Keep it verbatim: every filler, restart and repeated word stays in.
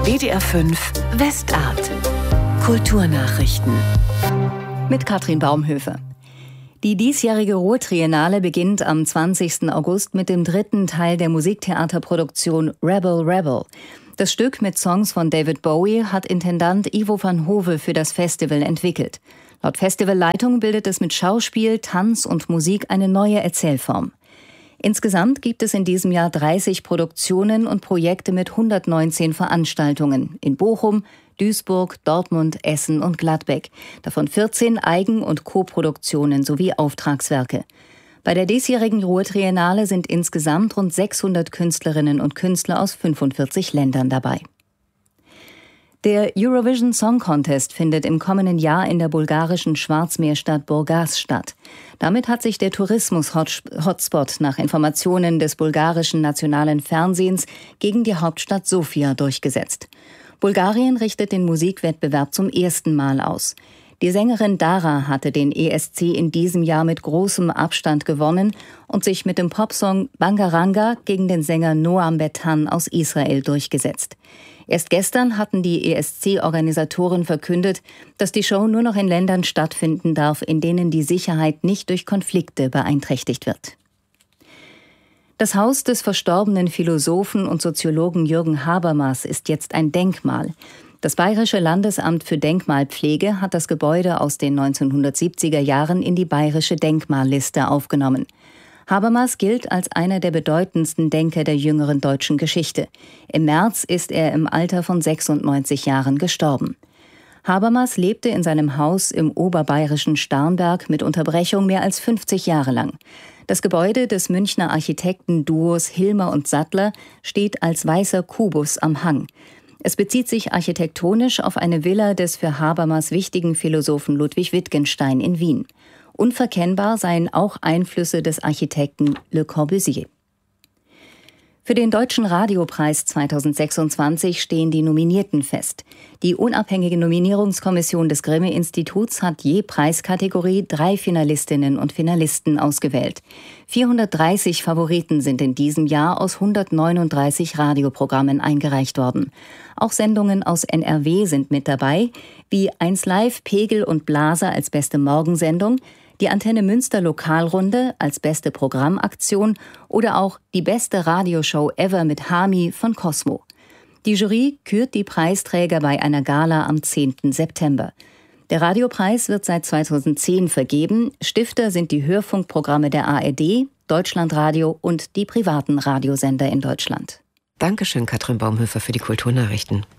D D R fünf Westart. Kulturnachrichten. Mit Katrin Baumhöfer. Die diesjährige Ruhr-Triennale beginnt am zwanzigsten August mit dem dritten Teil der Musiktheaterproduktion Rebel Rebel. Das Stück mit Songs von David Bowie hat Intendant Ivo van Hove für das Festival entwickelt. Laut Festivalleitung bildet es mit Schauspiel, Tanz und Musik eine neue Erzählform. Insgesamt gibt es in diesem Jahr dreißig Produktionen und Projekte mit hundertneunzehn Veranstaltungen in Bochum, Duisburg, Dortmund, Essen und Gladbeck. Davon vierzehn Eigen- und Co-Produktionen sowie Auftragswerke. Bei der diesjährigen Ruhr-Triennale sind insgesamt rund sechshundert Künstlerinnen und Künstler aus fünfundvierzig Ländern dabei. Der Eurovision Song Contest findet im kommenden Jahr in der bulgarischen Schwarzmeerstadt Burgas statt. Damit hat sich der Tourismus-Hotspot nach Informationen des bulgarischen nationalen Fernsehens gegen die Hauptstadt Sofia durchgesetzt. Bulgarien richtet den Musikwettbewerb zum ersten Mal aus. Die Sängerin Dara hatte den E S C in diesem Jahr mit großem Abstand gewonnen und sich mit dem Popsong Bangaranga gegen den Sänger Noam Betan aus Israel durchgesetzt. Erst gestern hatten die E S C-Organisatoren verkündet, dass die Show nur noch in Ländern stattfinden darf, in denen die Sicherheit nicht durch Konflikte beeinträchtigt wird. Das Haus des verstorbenen Philosophen und Soziologen Jürgen Habermas ist jetzt ein Denkmal. Das Bayerische Landesamt für Denkmalpflege hat das Gebäude aus den neunzehnhundertsiebziger Jahren in die bayerische Denkmalliste aufgenommen. Habermas gilt als einer der bedeutendsten Denker der jüngeren deutschen Geschichte. Im März ist er im Alter von sechsundneunzig Jahren gestorben. Habermas lebte in seinem Haus im oberbayerischen Starnberg mit Unterbrechung mehr als fünfzig Jahre lang. Das Gebäude des Münchner Architektenduos Hilmer und Sattler steht als weißer Kubus am Hang. Es bezieht sich architektonisch auf eine Villa des für Habermas wichtigen Philosophen Ludwig Wittgenstein in Wien. Unverkennbar seien auch Einflüsse des Architekten Le Corbusier. Für den Deutschen Radiopreis zweitausendsechsundzwanzig stehen die Nominierten fest. Die unabhängige Nominierungskommission des Grimme-Instituts hat je Preiskategorie drei Finalistinnen und Finalisten ausgewählt. vierhundertdreißig Favoriten sind in diesem Jahr aus hundertneununddreißig Radioprogrammen eingereicht worden. Auch Sendungen aus N R W sind mit dabei, wie eins Live, Pegel und Blaser als beste Morgensendung, die Antenne Münster Lokalrunde als beste Programmaktion oder auch die beste Radioshow ever mit Hami von Cosmo. Die Jury kürt die Preisträger bei einer Gala am zehnten September. Der Radiopreis wird seit zweitausendzehn vergeben. Stifter sind die Hörfunkprogramme der A R D, Deutschlandradio und die privaten Radiosender in Deutschland. Dankeschön, Katrin Baumhöfer, für die Kulturnachrichten.